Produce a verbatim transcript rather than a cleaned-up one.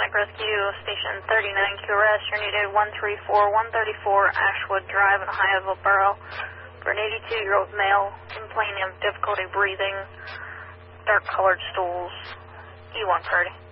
Medic Rescue, Station thirty-nine Q R S. You're needed one three four one three four Ashwood Drive in Hyattsville Borough for an eighty-two-year-old male complaining of difficulty breathing, dark-colored stools, E one party.